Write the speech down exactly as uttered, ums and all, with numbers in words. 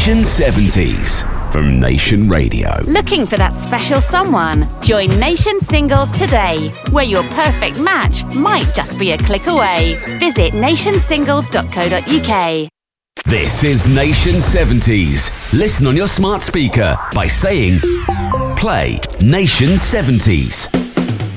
Nation seventies from Nation Radio. Looking for that special someone? Join Nation Singles today, where your perfect match might just be a click away. Visit nation singles dot co dot uk. This is Nation seventies. Listen on your smart speaker by saying, play Nation seventies.